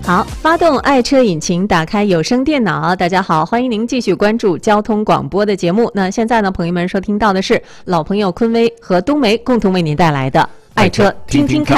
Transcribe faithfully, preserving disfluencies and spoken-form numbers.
好，发动爱车引擎，打开有声电脑。大家好，欢迎您继续关注交通广播的节目。那现在呢，朋友们收听到的是老朋友坤威和冬梅共同为您带来的爱车听听看。